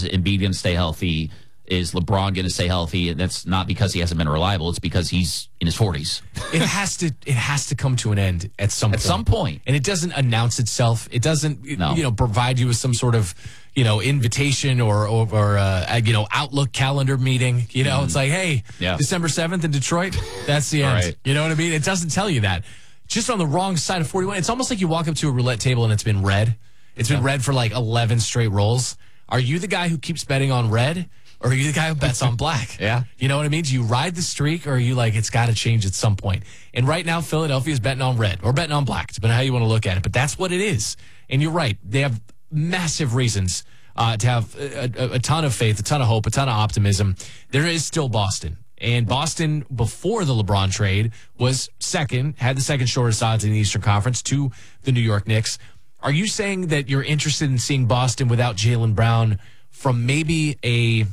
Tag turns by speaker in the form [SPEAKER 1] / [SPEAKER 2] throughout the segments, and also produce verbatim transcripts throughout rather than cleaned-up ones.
[SPEAKER 1] Is Embiid going to stay healthy? Is LeBron going to stay healthy? And that's not because he hasn't been reliable. It's because he's in his forties.
[SPEAKER 2] It has to. It has to come to an end at some
[SPEAKER 1] at
[SPEAKER 2] point.
[SPEAKER 1] some point,
[SPEAKER 2] and it doesn't announce itself. It doesn't,
[SPEAKER 1] no.
[SPEAKER 2] you know, provide you with some sort of, you know, invitation or or, or uh, you know, Outlook calendar meeting. You know, mm. it's like, hey, yeah. December seventh in Detroit. That's the end. Right. You know what I mean? It doesn't tell you that. Just on the wrong side of forty-one. It's almost like you walk up to a roulette table and it's been red. It's been yeah. red for like eleven straight rolls. Are you the guy who keeps betting on red? Or are you the guy who bets on black?
[SPEAKER 1] Yeah.
[SPEAKER 2] You know what I mean? Do you ride the streak, or are you like, it's got to change at some point? And right now, Philadelphia is betting on red or betting on black, depending on how you want to look at it. But that's what it is. And you're right. They have massive reasons uh, to have a, a, a ton of faith, a ton of hope, a ton of optimism. There is still Boston. And Boston, before the LeBron trade, was second, had the second shortest odds in the Eastern Conference to the New York Knicks. Are you saying that you're interested in seeing Boston without Jaylen Brown from maybe a...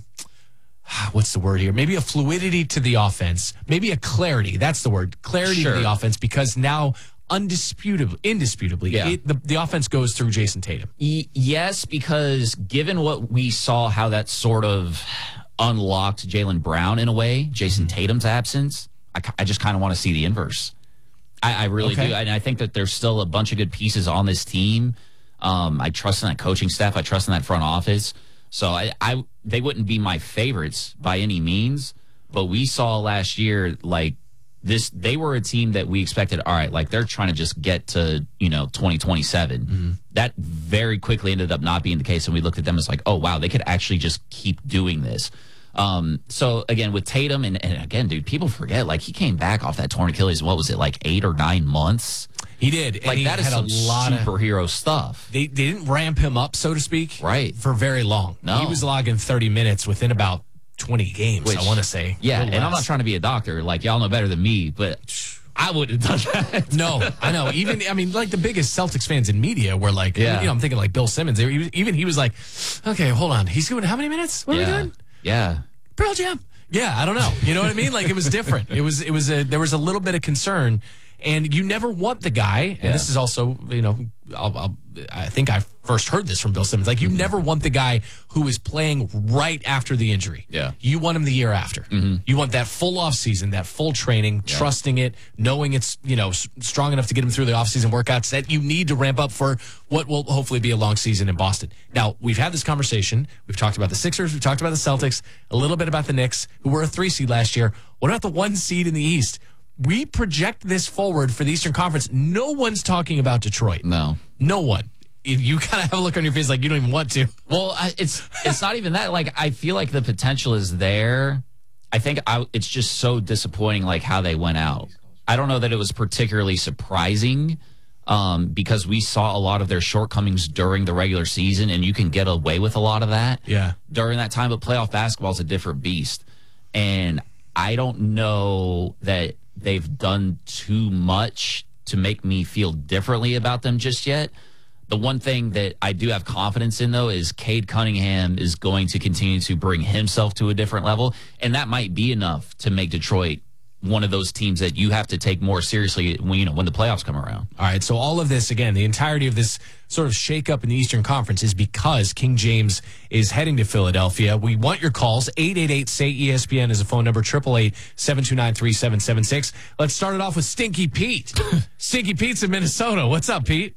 [SPEAKER 2] what's the word here? Maybe a fluidity to the offense. Maybe a clarity. That's the word. Clarity sure. to the offense, because now, undisputably, indisputably, yeah. it, the, the offense goes through Jason Tatum.
[SPEAKER 1] Y- yes, because given what we saw, how that sort of unlocked Jaylen Brown in a way, Jason mm-hmm. Tatum's absence, I, I just kind of want to see the inverse. I, I really okay. do. And I think that there's still a bunch of good pieces on this team. Um, I trust in that coaching staff. I trust in that front office. So I, I, they wouldn't be my favorites by any means, but we saw last year, like this, they were a team that we expected. All right, like they're trying to just get to, you know, twenty twenty-seven. Mm-hmm. That very quickly ended up not being the case. And we looked at them as like, oh wow, they could actually just keep doing this. Um, so again, with Tatum and, and again, dude, people forget, like he came back off that torn Achilles. What was it? Like eight or nine months.
[SPEAKER 2] He did.
[SPEAKER 1] Like,
[SPEAKER 2] he
[SPEAKER 1] that is some
[SPEAKER 2] a lot
[SPEAKER 1] superhero
[SPEAKER 2] of,
[SPEAKER 1] stuff.
[SPEAKER 2] They, they didn't ramp him up, so to speak,
[SPEAKER 1] right,
[SPEAKER 2] for very long.
[SPEAKER 1] No.
[SPEAKER 2] He was logging thirty minutes within about twenty games, Which, I want to say.
[SPEAKER 1] Yeah, and less. I'm not trying to be a doctor. Like, y'all know better than me, but I wouldn't have done that.
[SPEAKER 2] No, I know. Even, I mean, like the biggest Celtics fans in media were like, yeah. you know, I'm thinking like Bill Simmons. They were, even he was like, okay, hold on. He's doing how many minutes? What
[SPEAKER 1] yeah.
[SPEAKER 2] are we doing?
[SPEAKER 1] Yeah.
[SPEAKER 2] Pearl Jam. Yeah, I don't know. You know what I mean? Like, it was different. It was, it was a, there was a little bit of concern. And you never want the guy, and yeah. this is also, you know, I'll, I'll, I think I first heard this from Bill Simmons. Like, you mm-hmm. never want the guy who is playing right after the injury.
[SPEAKER 1] Yeah.
[SPEAKER 2] You want him the year after.
[SPEAKER 1] Mm-hmm.
[SPEAKER 2] You want that full offseason, that full training, yeah. trusting it, knowing it's, you know, strong enough to get him through the offseason workouts that you need to ramp up for what will hopefully be a long season in Boston. Now, we've had this conversation. We've talked about the Sixers. We've talked about the Celtics, a little bit about the Knicks, who were a three seed last year. What about the one seed in the East? We project this forward for the Eastern Conference. No one's talking about Detroit.
[SPEAKER 1] No.
[SPEAKER 2] No one. You kind of have a look on your face like you don't even want to.
[SPEAKER 1] Well, I, it's it's not even that. Like, I feel like the potential is there. I think I, it's just so disappointing, like, how they went out. I don't know that it was particularly surprising um, because we saw a lot of their shortcomings during the regular season, and you can get away with a lot of that
[SPEAKER 2] yeah.
[SPEAKER 1] during that time. But playoff basketball is a different beast. And I don't know that they've done too much to make me feel differently about them just yet. The one thing that I do have confidence in, though, is Cade Cunningham is going to continue to bring himself to a different level, and that might be enough to make Detroit one of those teams that you have to take more seriously when, you know, when the playoffs come around.
[SPEAKER 2] All right, so all of this, again, the entirety of this sort of shakeup in the Eastern Conference is because King James is heading to Philadelphia. We want your calls. eight eight eight, S A Y, E S P N is a phone number, eight eight eight, seven two nine, three seven seven six. Let's start it off with Stinky Pete. Stinky Pete's in Minnesota. What's up, Pete?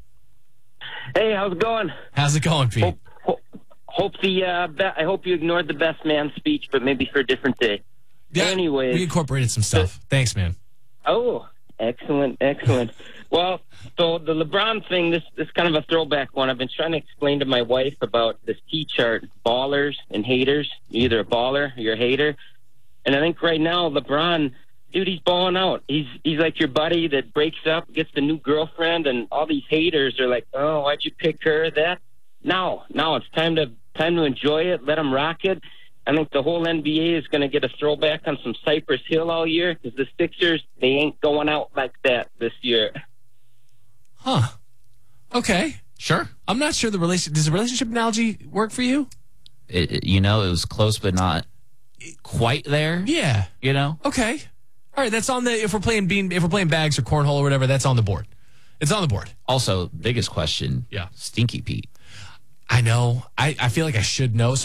[SPEAKER 3] Hey, how's it going?
[SPEAKER 2] How's it going, Pete?
[SPEAKER 3] Hope, hope, hope the uh, be- I hope you ignored the best man speech, but maybe for a different day.
[SPEAKER 2] Yeah,
[SPEAKER 3] Anyways,
[SPEAKER 2] we incorporated some stuff. Thanks, man.
[SPEAKER 3] Oh, excellent, excellent. Well, so the LeBron thing, this this kind of a throwback one. I've been trying to explain to my wife about this T-chart, ballers and haters. You're either a baller or you're a hater. And I think right now, LeBron, dude, he's balling out. He's he's like your buddy that breaks up, gets the new girlfriend, and all these haters are like, oh, why'd you pick her? That now, now it's time to time to enjoy it. Let him rock it. I think the whole N B A is going to get a throwback on some Cypress Hill all year because the Sixers, they ain't going out like that this year.
[SPEAKER 2] Huh. Okay.
[SPEAKER 1] Sure.
[SPEAKER 2] I'm not sure the relation. Does the relationship analogy work for you?
[SPEAKER 1] It, it- you know, it was close, but not quite there.
[SPEAKER 2] Yeah.
[SPEAKER 1] You know?
[SPEAKER 2] Okay. All right. That's on the, if we're playing bean, if we're playing bags or cornhole or whatever, that's on the board. It's on the board.
[SPEAKER 1] Also, biggest question.
[SPEAKER 2] Yeah.
[SPEAKER 1] Stinky Pete.
[SPEAKER 2] I know. I, I feel like I should know.